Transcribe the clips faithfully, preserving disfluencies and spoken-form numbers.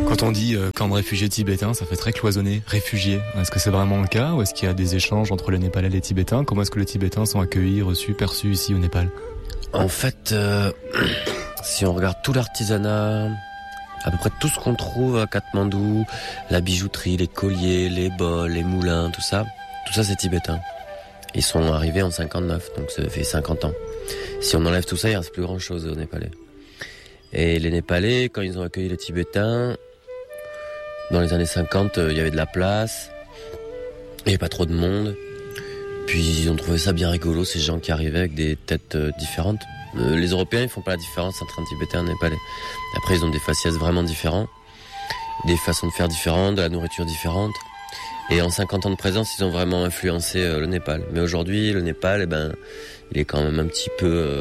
Quand on dit euh, camp de réfugiés tibétains, ça fait très cloisonné. Réfugiés, est-ce que c'est vraiment le cas ou est-ce qu'il y a des échanges entre les Népalais et les Tibétains? Comment est-ce que les Tibétains sont accueillis, reçus, perçus ici au Népal? En fait, euh, si on regarde tout l'artisanat, à peu près tout ce qu'on trouve à Katmandou, la bijouterie, les colliers, les bols, les moulins, tout ça, tout ça c'est tibétain. Ils sont arrivés en cinquante-neuf, donc ça fait cinquante ans. Si on enlève tout ça, il reste plus grand chose aux Népalais. Et les Népalais, quand ils ont accueilli les Tibétains, dans les années cinquante, il y avait de la place, il n'y avait pas trop de monde. Puis ils ont trouvé ça bien rigolo, ces gens qui arrivaient avec des têtes euh, différentes. Euh, les Européens, ils font pas la différence entre un Tibétain et un Népalais. Après, ils ont des faciès vraiment différents, des façons de faire différentes, de la nourriture différente. Et en cinquante ans de présence, ils ont vraiment influencé euh, le Népal. Mais aujourd'hui, le Népal, eh ben, il est quand même un petit peu euh,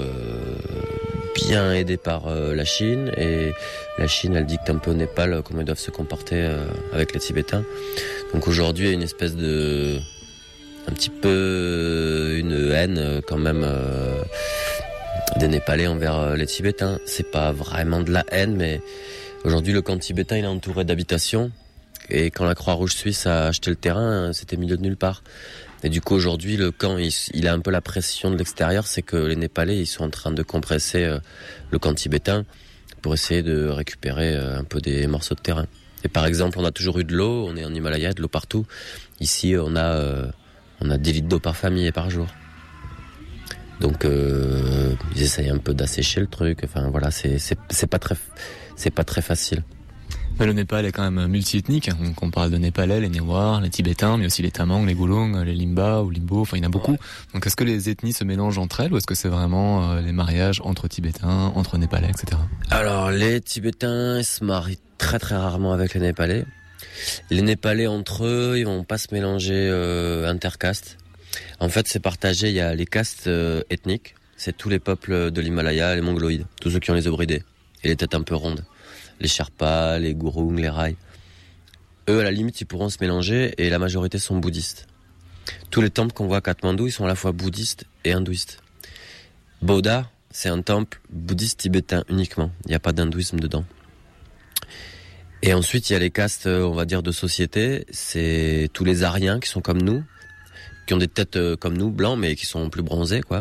bien aidé par euh, la Chine. Et la Chine, elle dicte un peu au Népal euh, comment ils doivent se comporter euh, avec les Tibétains. Donc aujourd'hui, il y a une espèce de... un petit peu une haine quand même euh, des Népalais envers les Tibétains. C'est pas vraiment de la haine, mais aujourd'hui le camp tibétain il est entouré d'habitations et quand la Croix-Rouge suisse a acheté le terrain, c'était milieu de nulle part. Et du coup aujourd'hui le camp il, il a un peu la pression de l'extérieur, c'est que les Népalais ils sont en train de compresser euh, le camp tibétain pour essayer de récupérer euh, un peu des morceaux de terrain. Et par exemple on a toujours eu de l'eau, on est en Himalaya, de l'eau partout. Ici on a euh, On a dix litres d'eau par famille et par jour. Donc euh, ils essayent un peu d'assécher le truc. Enfin voilà, c'est c'est c'est pas très c'est pas très facile. Mais le Népal est quand même multi-ethnique. Donc on parle de Népalais, les Newars, les Tibétains, mais aussi les Tamangs, les Gulung, les Limba ou Limbo. Enfin il y en a beaucoup. Ouais. Donc est-ce que les ethnies se mélangent entre elles ou est-ce que c'est vraiment euh, les mariages entre Tibétains, entre Népalais, et cetera. Alors les Tibétains ils se marient très très rarement avec les Népalais. Les Népalais entre eux, ils vont pas se mélanger euh, intercastes. En fait, c'est partagé. Il y a les castes euh, ethniques, c'est tous les peuples de l'Himalaya, les Mongoloïdes, tous ceux qui ont les os bridés et les têtes un peu rondes, les Sherpas, les Gurung, les Rai. Eux, à la limite, ils pourront se mélanger et la majorité sont bouddhistes. Tous les temples qu'on voit à Katmandou, ils sont à la fois bouddhistes et hindouistes. Bodha, c'est un temple bouddhiste tibétain uniquement. Il n'y a pas d'hindouisme dedans. Et ensuite, il y a les castes, on va dire, de société. C'est tous les Aryens qui sont comme nous, qui ont des têtes comme nous, blancs, mais qui sont plus bronzés, quoi.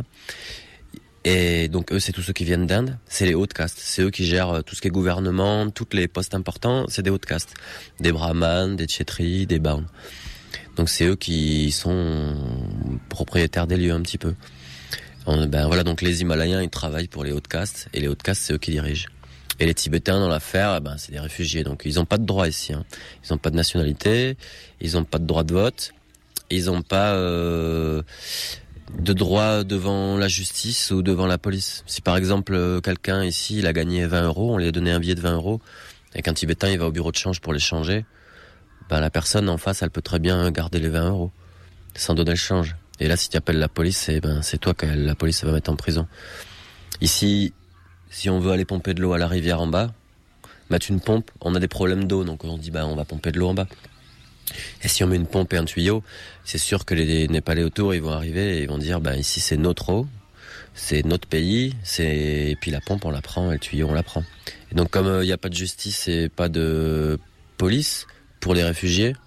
Et donc, eux, c'est tous ceux qui viennent d'Inde. C'est les hautes castes. C'est eux qui gèrent tout ce qui est gouvernement, tous les postes importants. C'est des hautes castes. Des brahmanes, des tchétris, des baons. Donc, c'est eux qui sont propriétaires des lieux un petit peu. On, ben voilà, donc les Himalayens, ils travaillent pour les hautes castes. Et les hautes castes, c'est eux qui dirigent. Et les Tibétains dans l'affaire, ben c'est des réfugiés, donc ils n'ont pas de droit ici. Hein. Ils n'ont pas de nationalité, ils n'ont pas de droit de vote, ils n'ont pas euh, de droit devant la justice ou devant la police. Si par exemple quelqu'un ici il a gagné vingt euros, on lui a donné un billet de vingt euros, et qu'un Tibétain il va au bureau de change pour les changer, ben la personne en face elle peut très bien garder les vingt euros sans donner le change. Et là si tu appelles la police, c'est ben c'est toi que la police va mettre en prison. Ici. Si on veut aller pomper de l'eau à la rivière en bas, mettre une pompe, on a des problèmes d'eau, donc on dit bah on va pomper de l'eau en bas. Et si on met une pompe et un tuyau, c'est sûr que les Népalais autour, ils vont arriver et ils vont dire bah ici c'est notre eau, c'est notre pays, c'est et puis la pompe on la prend et le tuyau on la prend. Et donc comme il euh, n'y a pas de justice et pas de police pour les réfugiés,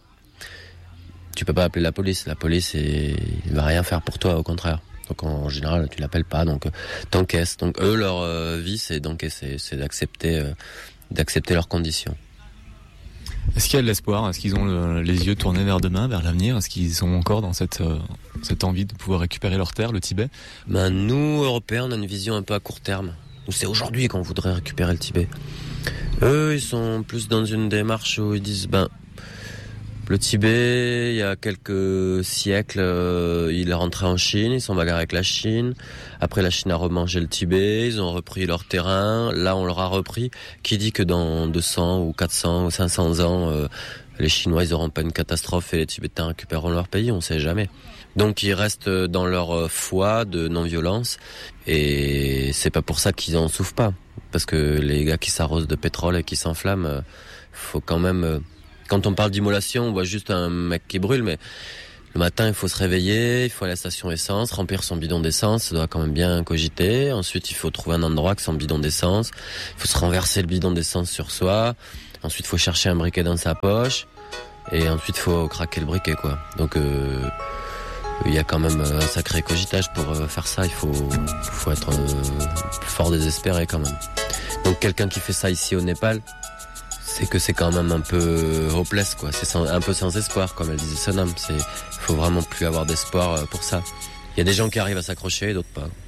tu peux pas appeler la police. La police et... il va rien faire pour toi, au contraire. Donc en général, tu l'appelles pas, donc euh, t'encaisses. Donc eux, leur euh, vie, c'est d'encaisser, c'est d'accepter, euh, d'accepter leurs conditions. Est-ce qu'il y a de l'espoir? Est-ce qu'ils ont le, les yeux tournés vers demain, vers l'avenir? Est-ce qu'ils sont encore dans cette, euh, cette envie de pouvoir récupérer leur terre, le Tibet? Ben nous, Européens, on a une vision un peu à court terme. Nous, c'est aujourd'hui qu'on voudrait récupérer le Tibet. Eux, ils sont plus dans une démarche où ils disent, ben, le Tibet, il y a quelques siècles, euh, il est rentré en Chine, ils sont bagarrés avec la Chine. Après, la Chine a remangé le Tibet, ils ont repris leur terrain. Là, on leur a repris. Qui dit que dans deux cents ou quatre cents ou cinq cents ans, euh, les Chinois, ils auront pas une catastrophe et les Tibétains récupéreront leur pays? On sait jamais. Donc, ils restent dans leur foi de non-violence. Et c'est pas pour ça qu'ils en souffrent pas. Parce que les gars qui s'arrosent de pétrole et qui s'enflamment, faut quand même... Quand on parle d'immolation, on voit juste un mec qui brûle, mais Le matin, il faut se réveiller, il faut aller à la station essence, remplir son bidon d'essence, ça doit quand même bien cogiter. Ensuite, il faut trouver un endroit avec son bidon d'essence. Il faut se renverser le bidon d'essence sur soi. Ensuite, il faut chercher un briquet dans sa poche. Et ensuite, il faut craquer le briquet, quoi. Donc, euh, il y a quand même un sacré cogitage pour faire ça. Il faut, faut être euh, fort désespéré, quand même. Donc, quelqu'un qui fait ça ici au Népal, c'est que c'est quand même un peu hopeless, quoi. C'est sans, un peu sans espoir, comme elle disait Sonam. C'est, faut vraiment plus avoir d'espoir pour ça. Il y a des gens qui arrivent à s'accrocher, d'autres pas.